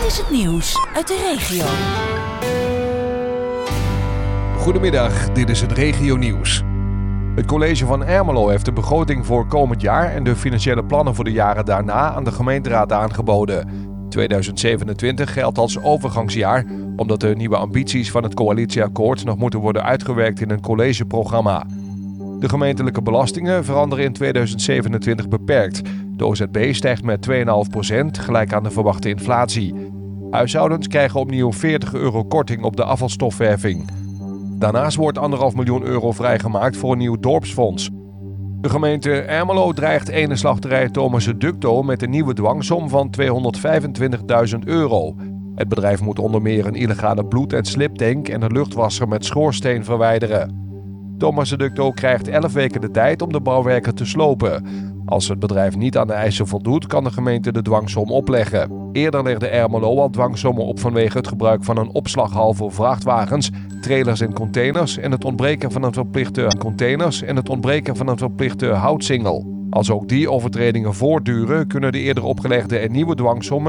is het nieuws uit de regio. Goedemiddag, dit is het regionieuws. Het college van Ermelo heeft de begroting voor komend jaar en de financiële plannen voor de jaren daarna aan de gemeenteraad aangeboden. 2027 geldt als overgangsjaar, omdat de nieuwe ambities van het coalitieakkoord nog moeten worden uitgewerkt in een collegeprogramma. De gemeentelijke belastingen veranderen in 2027 beperkt. De OZB stijgt met 2,5%, gelijk aan de verwachte inflatie. Huishoudens krijgen opnieuw €40 korting op de afvalstofheffing. Daarnaast wordt €1,5 miljoen vrijgemaakt voor een nieuw dorpsfonds. De gemeente Ermelo dreigt ene slachterij Thomas Ducto met een nieuwe dwangsom van €225.000. Het bedrijf moet onder meer een illegale bloed- en sliptank en een luchtwasser met schoorsteen verwijderen. Thomas Ducto krijgt 11 weken de tijd om de bouwwerken te slopen. Als het bedrijf niet aan de eisen voldoet, kan de gemeente de dwangsom opleggen. Eerder legde Ermelo al dwangsommen op vanwege het gebruik van een opslaghal voor vrachtwagens, trailers en containers en het ontbreken van een verplichte houtsingel. Als ook die overtredingen voortduren, kunnen de eerder opgelegde en nieuwe dwangsommen